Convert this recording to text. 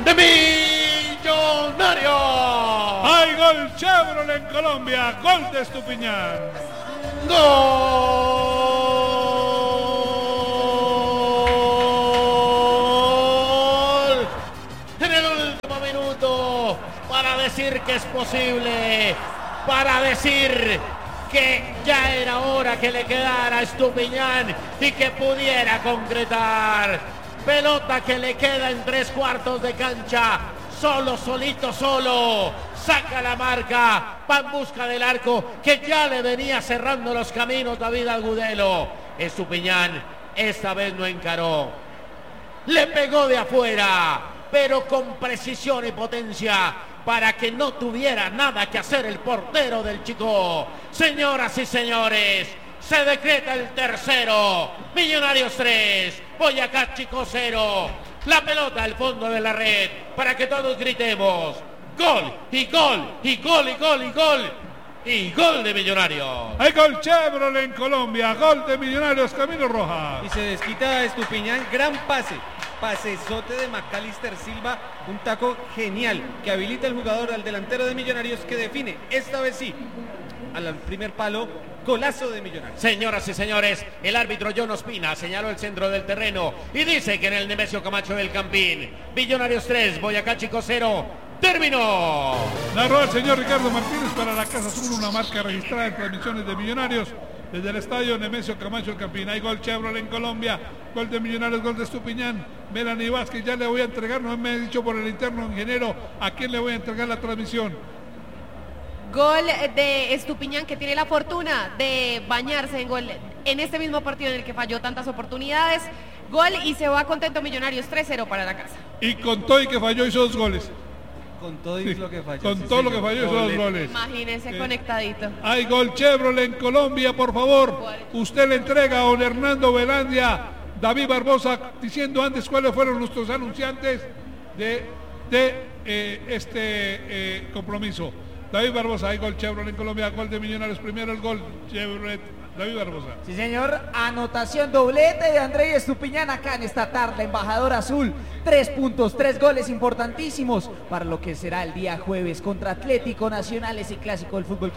de Millonarios. Hay gol Chevrolet en Colombia, gol de Estupiñán. Gol en el último minuto para decir que es posible, para decir que ya era hora que le quedara a Estupiñán y que pudiera concretar. Pelota que le queda en 3/4 de cancha, solito, saca la marca, va en busca del arco que ya le venía cerrando los caminos David Agudelo. Estupiñán esta vez no encaró, le pegó de afuera, pero con precisión y potencia para que no tuviera nada que hacer el portero del Chicó. Señoras y señores, se decreta el tercero. Millonarios 3, Boyacá Chicó 0. La pelota al fondo de la red para que todos gritemos gol y gol y gol y gol y gol y gol de Millonarios. Hay gol Chevrolet en Colombia, gol de Millonarios, Camilo Rojas. Y se desquita Estupiñán, gran pasesote de Macalister Silva, un taco genial que habilita el jugador al delantero de Millonarios que define, esta vez sí, al primer palo, golazo de Millonarios. Señoras y señores, el árbitro John Ospina señaló el centro del terreno y dice que en el Nemesio Camacho del Campín, Millonarios 3, Boyacá Chicó 0, terminó. Narró el señor Ricardo Martínez para la Casa Azul, una marca registrada en transmisiones de Millonarios desde el estadio Nemesio Camacho del Campín. Hay gol Chevrolet en Colombia, gol de Millonarios, gol de Estupiñán. Melanie Vázquez, ya le voy a entregar, no me ha dicho por el interno ingeniero a quién le voy a entregar la transmisión. Gol de Estupiñán, que tiene la fortuna de bañarse en gol en este mismo partido en el que falló tantas oportunidades. Gol y se va contento Millonarios 3-0 para la casa. Y con todo y que falló hizo 2 goles. Con todo y lo que falló. Con sí, todo señor. lo que falló hizo 2 goles. Imagínense conectadito. Hay gol Chevrolet en Colombia, por favor. Usted le entrega a don Hernando Velandia, David Barbosa, diciendo antes cuáles fueron nuestros anunciantes de este compromiso. David Barbosa, hay gol Chevrolet en Colombia, gol de Millonarios, primero el gol Chevrolet, David Barbosa. Sí, señor, anotación doblete de André Estupiñán acá en esta tarde, embajador azul. 3 puntos, 3 goles importantísimos para lo que será el día jueves contra Atlético Nacional, ese clásico del fútbol.